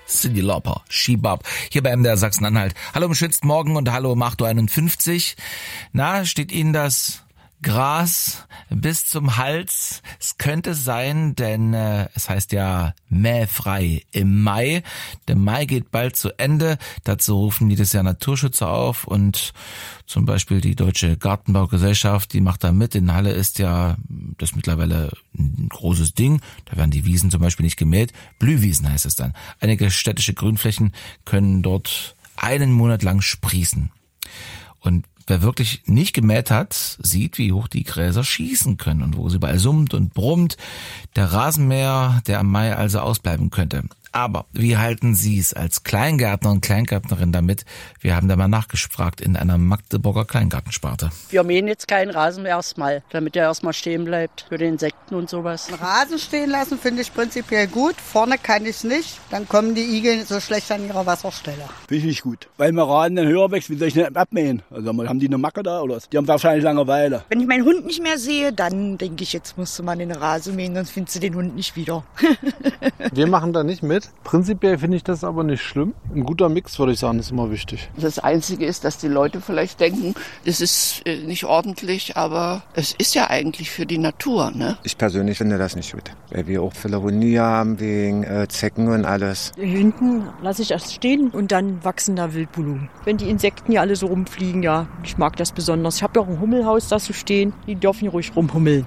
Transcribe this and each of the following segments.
Cyndi Lauper, She-Bop, hier bei MDR Sachsen-Anhalt. Hallo am schönsten Morgen und hallo Machto 51. Na, steht Ihnen das Gras bis zum Hals? Es könnte sein, denn es heißt ja mähfrei im Mai. Der Mai geht bald zu Ende. Dazu rufen jedes Jahr Naturschützer auf und zum Beispiel die Deutsche Gartenbaugesellschaft, die macht da mit. In Halle ist ja das mittlerweile ein großes Ding. Da werden die Wiesen zum Beispiel nicht gemäht. Blühwiesen heißt es dann. Einige städtische Grünflächen können dort einen Monat lang sprießen. Und wer wirklich nicht gemäht hat, sieht, wie hoch die Gräser schießen können und wo sie überall summt und brummt. Der Rasenmäher, der am Mai also ausbleiben könnte. Aber wie halten Sie es als Kleingärtner und Kleingärtnerin damit? Wir haben da mal nachgefragt in einer Magdeburger Kleingartensparte. Wir mähen jetzt keinen Rasen erstmal, damit er erstmal stehen bleibt für die Insekten und sowas. Den Rasen stehen lassen finde ich prinzipiell gut. Vorne kann ich es nicht. Dann kommen die Igel so schlecht an ihrer Wasserstelle. Finde ich nicht gut. Weil mein Rasen dann höher wächst, wie soll ich nicht abmähen? Also haben die eine Macke da oder was? Die haben wahrscheinlich Langeweile. Wenn ich meinen Hund nicht mehr sehe, dann denke ich, jetzt musst du mal den Rasen mähen, sonst findest du den Hund nicht wieder. Wir machen da nicht mit. Prinzipiell finde ich das aber nicht schlimm. Ein guter Mix, würde ich sagen, ist immer wichtig. Das Einzige ist, dass die Leute vielleicht denken, das ist nicht ordentlich, aber es ist ja eigentlich für die Natur, ne? Ich persönlich finde das nicht gut, weil wir auch Philharmonie haben wegen Zecken und alles. Hinten lasse ich erst stehen und dann wachsen da Wildblumen. Wenn die Insekten hier alle so rumfliegen, ja, ich mag das besonders. Ich habe ja auch ein Hummelhaus da zu stehen, die dürfen hier ruhig rumhummeln.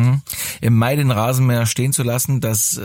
Im Mai den Rasenmäher stehen zu lassen, das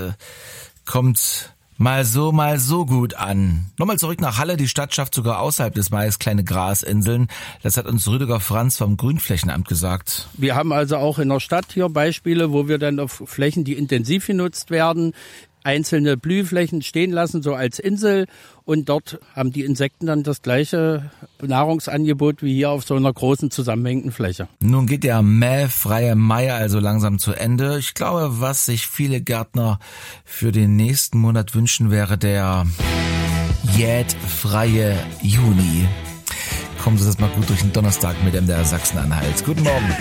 kommt mal so gut an. Nochmal zurück nach Halle. Die Stadt schafft sogar außerhalb des Mais kleine Grasinseln. Das hat uns Rüdiger Franz vom Grünflächenamt gesagt. Wir haben also auch in der Stadt hier Beispiele, wo wir dann auf Flächen, die intensiv genutzt werden, einzelne Blühflächen stehen lassen, so als Insel. Und dort haben die Insekten dann das gleiche Nahrungsangebot wie hier auf so einer großen zusammenhängenden Fläche. Nun geht der mähfreie Mai also langsam zu Ende. Ich glaube, was sich viele Gärtner für den nächsten Monat wünschen, wäre der jätfreie Juni. Kommen Sie das mal gut durch den Donnerstag mit MDR Sachsen-Anhalt. Guten Morgen.